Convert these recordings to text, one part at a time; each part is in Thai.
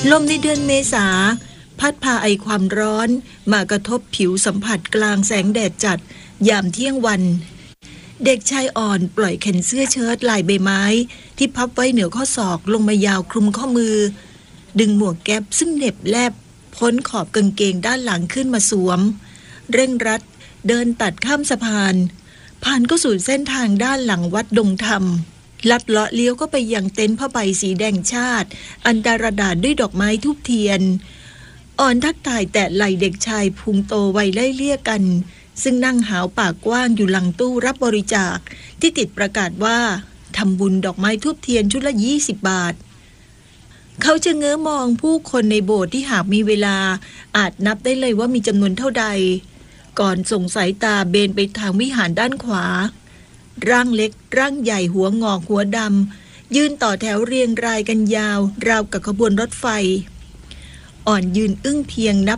ลมในเดือนเมษาพัดพาไอความร้อนมากระทบผิวสัมผัสกลางแสงแดดจัดยามเที่ยงวันเด็กชายอ่อนปล่อยแขนเสื้อเชิ้ตลายใบไม้ที่พับไว้เหนือข้อศอกลงมายาวคลุมข้อมือดึงหมวกแก๊ปซึ่งเหน็บแลบพ้นขอบกางเกงด้านหลังขึ้นมาสวมเร่งรัดเดินตัดข้ามสะพานผ่านก็สู่เส้นทางด้านหลังวัดดงธรรมลัดเลาะเลี้ยวก็ไปยังเต็นท์ผ้าใบสีแดงชาติอันดารดาษด้วยดอกไม้ทูบเทียนอ่อนทักทายแต่ไหล่เด็กชายพุงโตวัยไล่เลี่ยกันซึ่งนั่งหาวปากกว้างอยู่หลังตู้รับบริจาคที่ติดประกาศว่าทำบุญดอกไม้ทูบเทียนชุดละ20 บาทเขาจะเง้อมองผู้คนในโบสถ์ที่หากมีเวลาอาจนับได้เลยว่ามีจำนวนเท่าใดก่อนส่งสายตาเบนไปทางวิหารด้านขวาร่างเล็กร่างใหญ่หัวงอกหัวดำยืนต่อแถวเรียงรายกันยาวราวกับขบวนรถไฟอ่อนยืนอึ้งเพียงนับ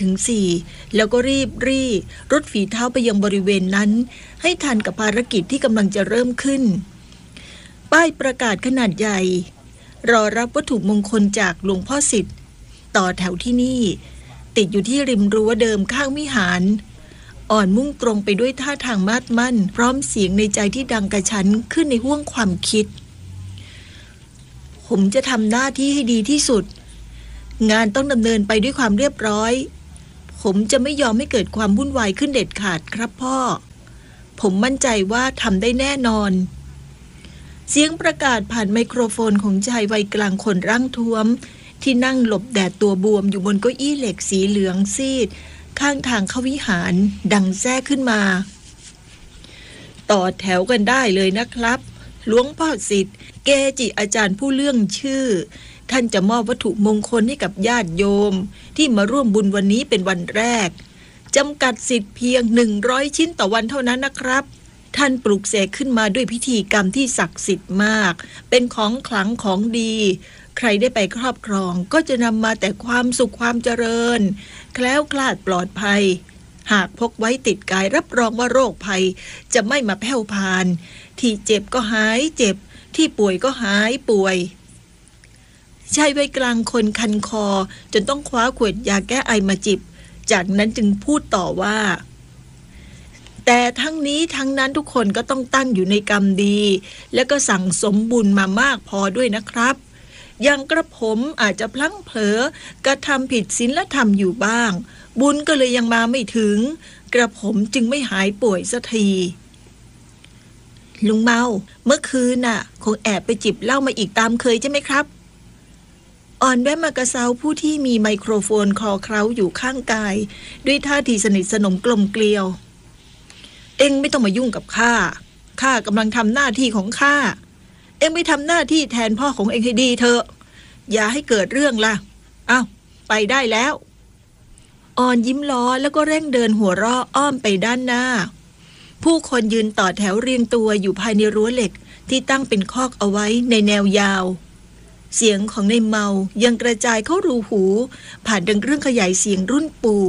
1-4แล้วก็รีบรถฝีเท้าไปยังบริเวณนั้นให้ทันกับภารกิจที่กำลังจะเริ่มขึ้นป้ายประกาศขนาดใหญ่รอรับวัตถุมงคลจากหลวงพ่อสิทธิ์ต่อแถวที่นี่ติดอยู่ที่ริมรั้วเดิมข้างวิหารอ่อนมุ่งตรงไปด้วยท่าทางมาดมั่นพร้อมเสียงในใจที่ดังกระชั้นขึ้นในห้วงความคิดผมจะทำหน้าที่ให้ดีที่สุดงานต้องดำเนินไปด้วยความเรียบร้อยผมจะไม่ยอมให้เกิดความวุ่นวายขึ้นเด็ดขาดครับพ่อผมมั่นใจว่าทำได้แน่นอนเสียงประกาศผ่านไมโครโฟนของชายวัยกลางคนร่างท้วมที่นั่งหลบแดดตัวบวมอยู่บนเก้าอี้เหล็กสีเหลืองซีดข้างทางเข้าวิหารดังแทรกขึ้นมาต่อแถวกันได้เลยนะครับหลวงพ่อสิทธิ์เกจิอาจารย์ผู้เรื่องชื่อท่านจะมอบวัตถุมงคลให้กับญาติโยมที่มาร่วมบุญวันนี้เป็นวันแรกจำกัดสิทธิ์เพียง100 ชิ้นต่อวันเท่านั้นนะครับท่านปลุกเสกขึ้นมาด้วยพิธีกรรมที่ศักดิ์สิทธิ์มากเป็นของขลังของดีใครได้ไปครอบครองก็จะนำมาแต่ความสุขความเจริญแคล้วคลาดปลอดภัยหากพกไว้ติดกายรับรองว่าโรคภัยจะไม่มาแผ่วพานที่เจ็บก็หายเจ็บที่ป่วยก็หายป่วยชายวัยกลางคนคันคอจนต้องคว้าขวดยาแก้ไอมาจิบจากนั้นจึงพูดต่อว่าแต่ทั้งนี้ทั้งนั้นทุกคนก็ต้องตั้งอยู่ในกรรมดีและก็สั่งสมบุญมามากพอด้วยนะครับอย่างกระผมอาจจะพลั้งเผลอกระทำผิดศีลธรรมอยู่บ้างบุญก็เลยยังมาไม่ถึงกระผมจึงไม่หายป่วยสักทีลุงเมาเมื่อคืนน่ะคงแอบไปจิบเหล้ามาอีกตามเคยใช่ไหมครับอ่อนแวะมากระเซาผู้ที่มีไมโครโฟนคลอเคล้าอยู่ข้างกายด้วยท่าทีสนิทสนมกลมเกลียวเอ็งไม่ต้องมายุ่งกับข้ากำลังทำหน้าที่ของข้าเอ็งไปทำหน้าที่แทนพ่อของเอ็งให้ดีเถอะอย่าให้เกิดเรื่องล่ะอ้าวไปได้แล้วอ่อนยิ้มล้อแล้วก็เร่งเดินหัวเราะอ้อมไปด้านหน้าผู้คนยืนต่อแถวเรียงตัวอยู่ภายในรั้วเหล็กที่ตั้งเป็นคอกเอาไว้ในแนวยาวเสียงของในเมายังกระจายเข้ารูหูผ่านดังเครื่องขยายเสียงรุ่นปู่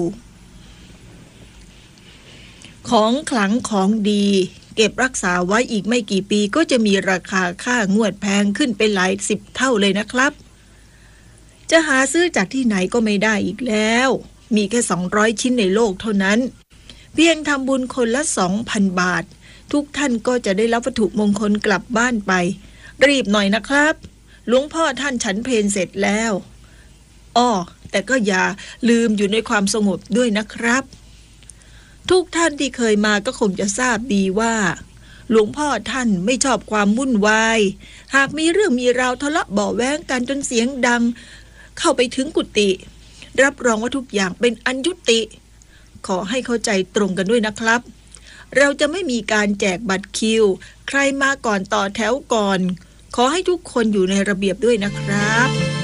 ของขลังของดีเก็บรักษาไว้อีกไม่กี่ปีก็จะมีราคาค่างวดแพงขึ้นเป็นหลาย10 เท่าเลยนะครับจะหาซื้อจากที่ไหนก็ไม่ได้อีกแล้วมีแค่200 ชิ้นในโลกเท่านั้นเพียงทำบุญคนละ 2,000 บาททุกท่านก็จะได้รับวัตถุมงคลกลับบ้านไปรีบหน่อยนะครับหลวงพ่อท่านฉันเพลเสร็จแล้วอ้อแต่ก็อย่าลืมอยู่ในความสงบด้วยนะครับทุกท่านที่เคยมาก็คงจะทราบดีว่าหลวงพ่อท่านไม่ชอบความวุ่นวายหากมีเรื่องมีราวทะเลาะเบาะแว้งกันจนเสียงดังเข้าไปถึงกุฏิรับรองว่าทุกอย่างเป็นอันยุติขอให้เข้าใจตรงกันด้วยนะครับเราจะไม่มีการแจกบัตรคิวใครมาก่อนต่อแถวก่อนขอให้ทุกคนอยู่ในระเบียบด้วยนะครับ